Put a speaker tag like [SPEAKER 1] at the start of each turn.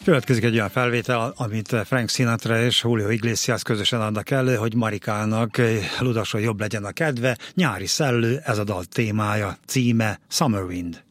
[SPEAKER 1] Következik egy olyan felvétel, amit Frank Sinatra és Julio Iglesias közösen adnak elő, hogy Marikának ludason jobb legyen a kedve. Nyári szellő, ez a dal témája, címe Summer Wind.